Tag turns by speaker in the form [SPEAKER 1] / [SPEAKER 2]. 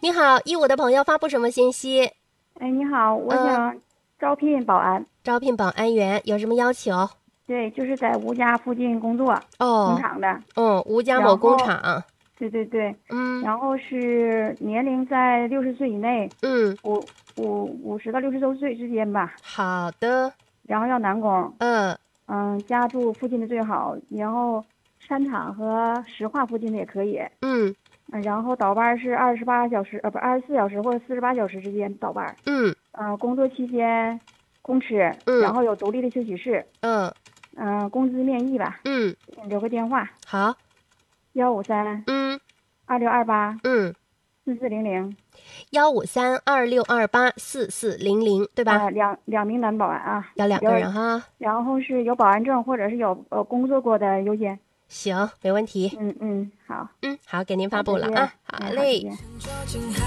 [SPEAKER 1] 你好，义乌的朋友发布什么信息？
[SPEAKER 2] 哎，你好，我想招聘保安。
[SPEAKER 1] 招聘保安员，有什么要求？
[SPEAKER 2] 对，就是在吴家附近工作，工
[SPEAKER 1] 哦，
[SPEAKER 2] 厂的。
[SPEAKER 1] 吴家某工
[SPEAKER 2] 然后，
[SPEAKER 1] 厂。
[SPEAKER 2] 对对对，
[SPEAKER 1] 嗯
[SPEAKER 2] 然后是年龄在60岁以内，
[SPEAKER 1] 嗯，
[SPEAKER 2] 50到60多岁之间吧。
[SPEAKER 1] 好的。
[SPEAKER 2] 然后要男工，
[SPEAKER 1] 嗯
[SPEAKER 2] 家住附近的最好，然后商场和石化附近的也可以。
[SPEAKER 1] 嗯
[SPEAKER 2] 然后倒班是28小时，不24小时或者48小时之间倒班。
[SPEAKER 1] 嗯
[SPEAKER 2] 工作期间公吃，然
[SPEAKER 1] 嗯
[SPEAKER 2] 后有独立的休息室。
[SPEAKER 1] 嗯
[SPEAKER 2] 工资面议吧。
[SPEAKER 1] 嗯，
[SPEAKER 2] 留个电话
[SPEAKER 1] 好。
[SPEAKER 2] 153
[SPEAKER 1] 嗯
[SPEAKER 2] 2628
[SPEAKER 1] 嗯，
[SPEAKER 2] 4400。
[SPEAKER 1] 15326284400，对吧？
[SPEAKER 2] 两名男保安啊。
[SPEAKER 1] 要两个人哈。
[SPEAKER 2] 然后是有保安证或者是有工作过的优先。
[SPEAKER 1] 行，没问题。
[SPEAKER 2] 嗯嗯，好。
[SPEAKER 1] 好，给您发
[SPEAKER 2] 好，再见。
[SPEAKER 1] 布了啊，好
[SPEAKER 2] 哎，好，再
[SPEAKER 1] 嘞。
[SPEAKER 2] 见。